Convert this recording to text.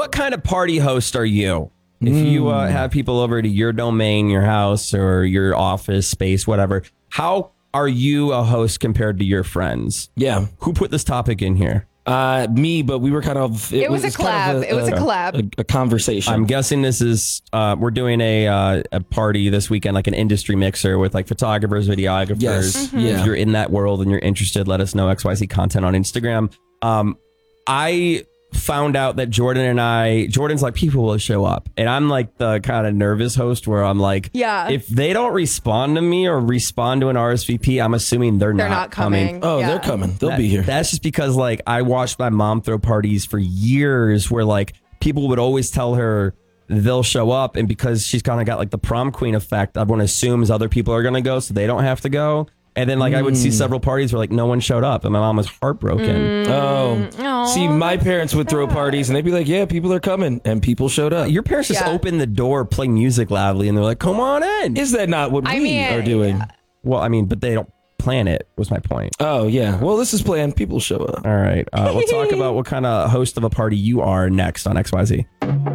what kind of party host are you? If you have people over to your domain, your house or your office space, whatever, how are you a host compared to your friends? Yeah. Who put this topic in here? Me, but we were kind of... It was a collab. It was a collab. A conversation. I'm guessing this is, we're doing a party this weekend, like an industry mixer with like photographers, videographers. Yes. Mm-hmm. Yeah. If you're in that world and you're interested, let us know. XYZ content on Instagram. I found out that Jordan's like, people will show up. And I'm like the kind of nervous host where I'm like, Yeah. if they don't respond to me or respond to an RSVP, I'm assuming they're not coming. Oh, Yeah. they're coming. They'll be here. That's just because like I watched my mom throw parties for years where like people would always tell her they'll show up. And because she's kind of got like the prom queen effect, everyone assumes other people are going to go so they don't have to go. And then like I would see several parties where like no one showed up and my mom was heartbroken. See, my parents would throw parties and they'd be like, yeah, people are coming. And people showed up. Your parents just open the door, play music loudly, and they're like, come on in. Is that not what we are doing? Well, I mean, but they don't plan it, was my point. Oh, yeah. Well, this is planned. People show up. All right. We'll talk about what kind of host of a party you are next on XYZ.